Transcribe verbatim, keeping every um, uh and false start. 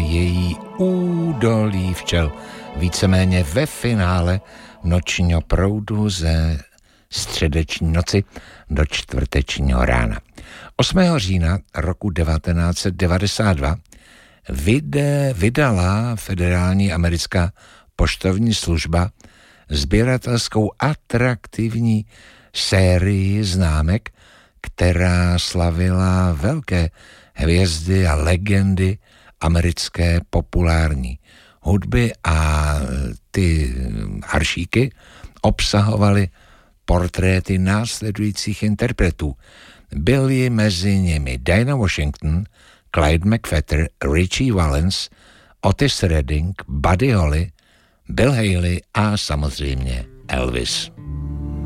její Údolí včel, víceméně ve finále nočního proudu ze středeční noci do čtvrtečního rána. osmého října roku devatenáct set devadesát dva vyde, vydala Federální americká poštovní služba sběratelskou atraktivní sérii známek, která slavila velké hvězdy a legendy americké populární hudby a ty haršíky obsahovaly portréty následujících interpretů. Byli mezi nimi Dinah Washington, Clyde McPhatter, Richie Valens, Otis Redding, Buddy Holly, Bill Haley a samozřejmě Elvis.